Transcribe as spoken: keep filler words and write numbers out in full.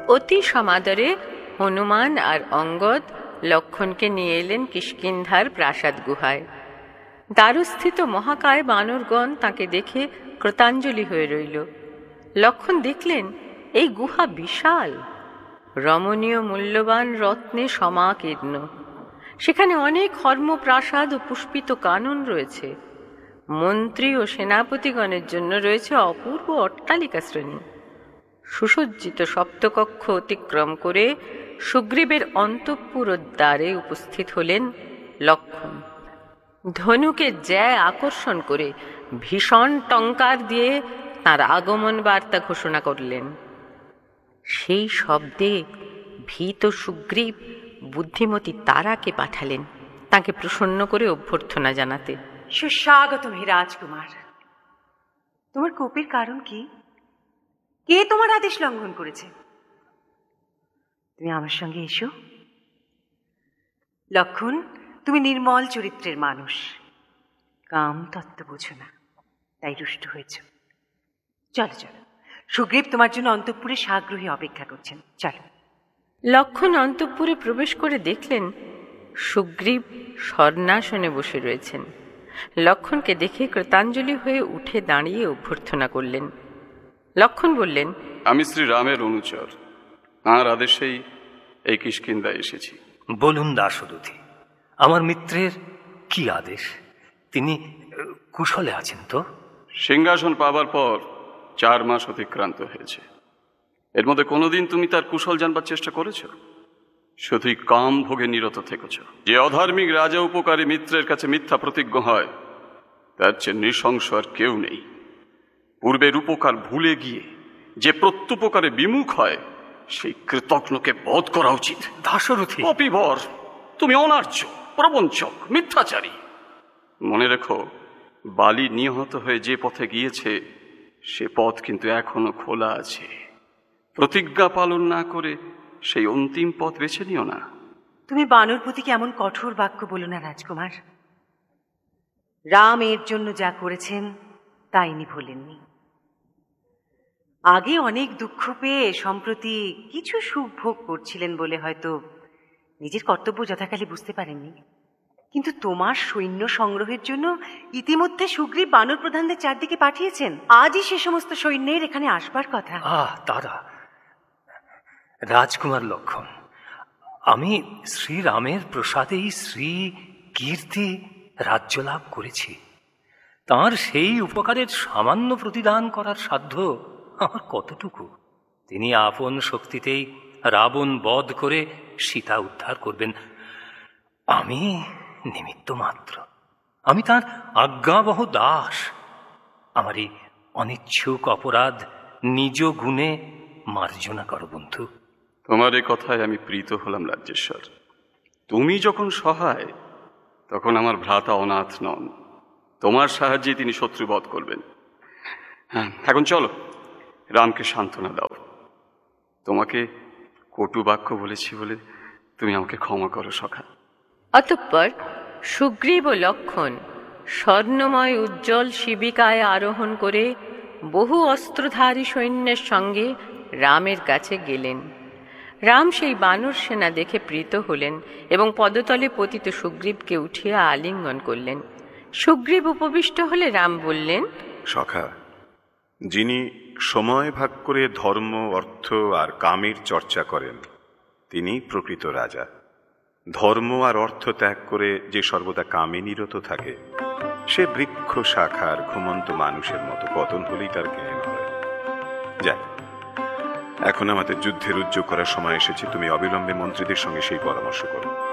অতি সমাদরে হনুমান আর অঙ্গদ লক্ষণকে নিয়ে এলেন কিষ্কিন্ধার প্রাসাদ গুহায়। দ্বারস্থিত মহাকায় বানরগণ তাকে দেখে কৃতাঞ্জলি হয়ে রইল। লক্ষণ দেখলেন এই গুহা বিশাল, রমণীয় মূল্যবান রত্নে সমাকীর্ণ। সেখানে অনেক হর্মপ্রাসাদ ও পুষ্পিত কানন রয়েছে। মন্ত্রী ও সেনাপতিগণের জন্য রয়েছে অপূর্ব অট্টালিকা শ্রেণী। সুসজ্জিত সপ্তকক্ষ অতিক্রম করে সুগ্রীবের অন্তঃপুরের দ্বারে উপস্থিত হলেন লক্ষণ। ধনুকে জ্যা আকর্ষণ করে ভীষণ টঙ্কার দিয়ে তাঁর আগমন বার্তা ঘোষণা করলেন। সেই শব্দে ভীত সুগ্রীব বুদ্ধিমতী তারাকে পাঠালেন তাকে প্রসন্ন করে অভ্যর্থনা জানাতে। সুস্বাগতম হে রাজকুমার। তোমার কোপের কারণ কি? কে তোমার আদেশ লঙ্ঘন করেছে? তুমি আমার সঙ্গে এসো। লক্ষণ, তুমি নির্মল চরিত্রের মানুষ, কাম তত্ত্ব বোঝো না, তাই রুষ্ট হয়েছ। চলো চলো, সুগ্রীব তোমার জন্য অন্তঃপুরে সাগ্রহে অপেক্ষা করছেন, চলো। লক্ষণ অন্তঃপুরে প্রবেশ করে দেখলেন সুগ্রীব স্বর্ণাসনে বসে রয়েছেন। লক্ষণকে দেখে কৃতাঞ্জলি হয়ে উঠে দাঁড়িয়ে অভ্যর্থনা করলেন। লক্ষণ বললেন, আমি শ্রী রামের অনুচর, তাঁর আদেশেই এই কিষ্কিন্ধায় এসেছি। বলুন দাশরথী, আমার মিত্রের কি আদেশ? তিনি কুশলে আছেন তো? সিংহাসন পাবার পর চার মাস অতিক্রান্ত হয়েছে। এর মধ্যে কোনোদিন তুমি তার কুশল জানবার চেষ্টা করেছ? শুধুই কাম ভোগে নিরত থেকেছ। যে অধার্মিক রাজা উপকারী মিত্রের কাছে মিথ্যা প্রতিজ্ঞ হয়, তার চেয়ে নৃশংস আর কেউ নেই। পূর্বের উপকার ভুলে গিয়ে যে প্রত্যুপকারে বিমুখ হয়, সেই কৃতজ্ঞকে বধ করা উচিত। দাশরথী, অপিবর, তুমি অনার্য, প্রবঞ্চক, মিথ্যাচারী। মনে রেখো, বালি নিহত হয়ে যে পথে গিয়েছে সে পথ কিন্তু এখনো খোলা আছে। প্রতিজ্ঞা পালন না করে সেই অন্তিম পথ বেছে নিও না। তুমি বানরপতিকে এমন কঠোর বাক্য বলো না রাজকুমার। রাম এর জন্য যা করেছেন তা ইনি ভোলেননি। আগে অনেক দুঃখ পেয়ে সম্প্রতি কিছু সুখ ভোগ করছিলেন বলে হয়তো নিজের কর্তব্য যথাকালে বুঝতে পারেননি। কিন্তু তোমার সৈন্য সংগ্রহের জন্য ইতিমধ্যে সুগ্রীব বানর প্রধানদের চারদিকে পাঠিয়েছেন। আজই সে সমস্ত সৈন্যের এখানে আসবার কথা। আহ তারা, রাজকুমার লক্ষণ, আমি শ্রীরামের প্রসাদেই শ্রী কীর্তি রাজ্য লাভ করেছি। তাঁর সেই উপকারের সামান্য প্রতিদান করার সাধ্য আমার কতটুকু? তিনি আপন শক্তিতেই রাবণ বধ করে সীতা উদ্ধার করবেন। আমি নিমিত্ত মাত্র, আমি তাঁর আজ্ঞাবহ দাস। আমার এই অনিচ্ছুক অপরাধ নিজ গুণে মার্জনা করো বন্ধু। তোমার এ কথায় আমি প্রীত হলাম রাজ্যেশ্বর। তুমি যখন সহায়, তখন আমার ভ্রাতা অনাথ নন। তোমার সাহায্যে তিনি শত্রুবধ করবেন। হ্যাঁ, এখন চলো, রামকে সান্ত্বনা দাও। তোমাকে কটু বাক্য বলেছি বলে তুমি আমাকে ক্ষমা করো সখা। অতঃপর সুগ্রীব ও লক্ষণ স্বর্ণময় উজ্জ্বল শিবিকায় আরোহণ করে বহু অস্ত্রধারী সৈন্যের সঙ্গে রামের কাছে গেলেন। রাম সেই বানর সেনা দেখে প্রীত হলেন এবং পদতলে পতিত সুগ্রীবকে উঠিয়ে আলিঙ্গন করলেন। সুগ্রীব উপবিষ্ট হলে রাম বললেন, সখা, যিনি সময় ভাগ করে ধর্ম, অর্থ আর কামের চর্চা করেন, তিনি প্রকৃত রাজা। ধর্ম আর অর্থ ত্যাগ করে যে সর্বদা কামে নিরত থাকে, সে বৃক্ষ শাখার ঘুমন্ত মানুষের মতো পতন হলেই তার জ্ঞান হয়। যাক, এখন আমাদের যুদ্ধের উদ্যোগ করার সময় এসেছে। তুমি অবিলম্বে মন্ত্রীদের সঙ্গে সেই পরামর্শ করো।